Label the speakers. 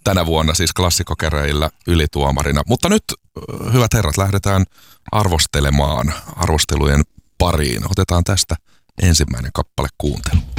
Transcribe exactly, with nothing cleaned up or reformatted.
Speaker 1: tänä vuonna siis klassikkokäräjillä ylituomarina. Mutta nyt, hyvät herrat, lähdetään arvostelemaan arvostelujen pariin. Otetaan tästä ensimmäinen kappale kuuntelu.